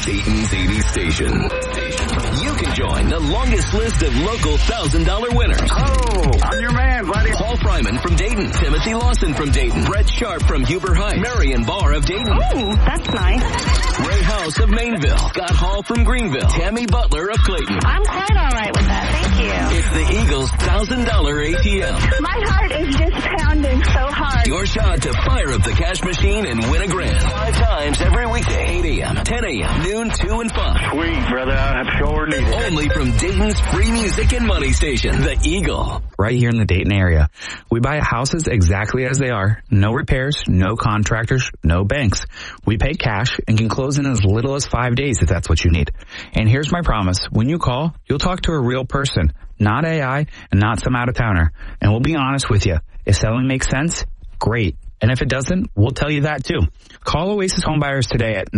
Dayton's 80s station. You can join the longest list of local $1,000 winners. Oh, I'm your man, buddy. Paul Fryman from Dayton, Timothy Lawson from Dayton, Brett Sharp from Huber Heights, Marion Barr of Dayton. Oh, that's nice. Ray House of Mainville, Scott Hall from Greenville, Tammy Butler of Clayton. I'm quite all right with that. Thank you. It's the Eagles' $1,000 ATM. My heart is just pounding so hard. Your shot to fire up the cash machine and win a grand. 5 times every weekday, 8 a.m., 10 a.m., noon, 2, and 5. Sweet, brother. I sure need it. Only from Dayton's free music and money station, The Eagle. Right here in the Dayton area. We buy houses exactly as they are. No repairs, no contractors, no banks. We pay cash and can close in as little as 5 days if that's what you need. And here's my promise. When you call, you'll talk to a real person, not AI and not some out-of-towner. And we'll be honest with you. If selling makes sense, great. And if it doesn't, we'll tell you that too. Call Oasis Homebuyers today at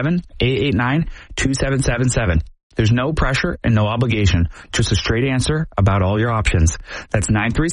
937-889-2777. There's no pressure and no obligation, just a straight answer about all your options. That's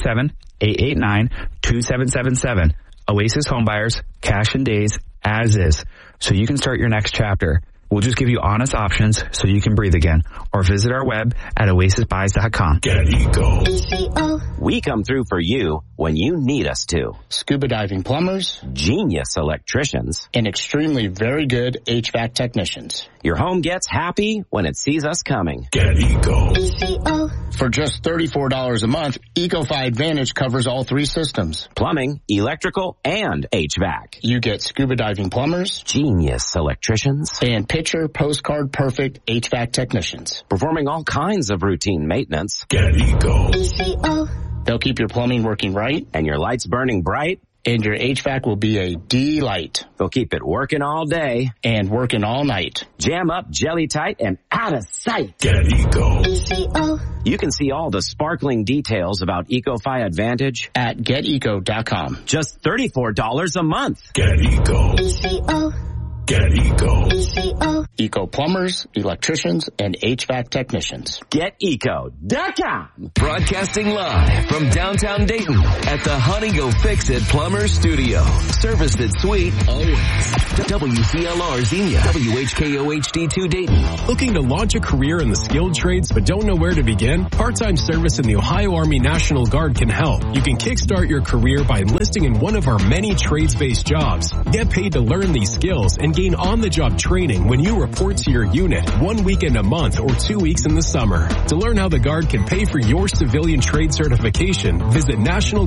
937-889-2777. Oasis Homebuyers, cash in days, as is, so you can start your next chapter. We'll just give you honest options so you can breathe again. Or visit our web at oasisbuys.com. Get Eco. We come through for you when you need us to. Scuba diving plumbers, Genius electricians, and extremely very good HVAC technicians. Your home gets happy when it sees us coming. Get Eco. For just $34 a month, EcoFi Advantage covers all 3 systems. Plumbing, electrical, and HVAC. You get scuba diving plumbers, Genius electricians, and picture postcard perfect HVAC technicians. performing all kinds of routine maintenance. Get Eco. They'll keep your plumbing working right, And your lights burning bright. and your HVAC will be a delight. They'll keep it working all day. And working all night. Jam up, jelly tight, and out of sight. Get Eco. You can see all the sparkling details about EcoFi Advantage At GetEco.com. just $34 a month. Get Eco. Get Eco. Eco plumbers, electricians, and HVAC technicians. GetEco.com. Broadcasting live from downtown Dayton at the Honey Go Fix It Plumber Studio. Serviced at Sweet always. WCLR Xenia, WHKOHD2 Dayton. Looking to launch a career in the skilled trades but don't know where to begin? Part-time service in the Ohio Army National Guard can help. You can kickstart your career by enlisting in one of our many trades-based jobs. Get paid to learn these skills and gain on-the-job training when you report to your unit 1 weekend a month or 2 weeks in the summer. To learn how the Guard can pay for your civilian trade certification, visit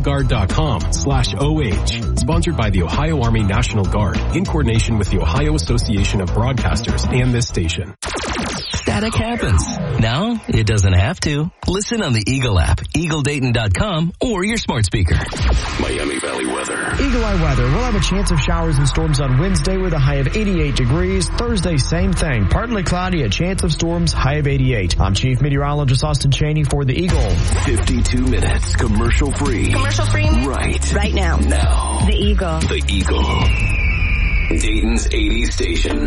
nationalguard.com/OH. Sponsored by the Ohio Army National Guard in coordination with the Ohio Association of Broadcasters and this station. Static happens. Now, it doesn't have to. Listen on the Eagle app, eagledayton.com, or your smart speaker. Miami Valley weather. Eagle Eye weather. We'll have a chance of showers and storms on Wednesday with a high of 88 degrees. Thursday, same thing. Partly cloudy, a chance of storms, high of 88. I'm Chief Meteorologist Austin Cheney for the Eagle. 52 minutes, commercial free. Commercial free? Right. Right now. Now. The Eagle. The Eagle. Dayton's 80s station.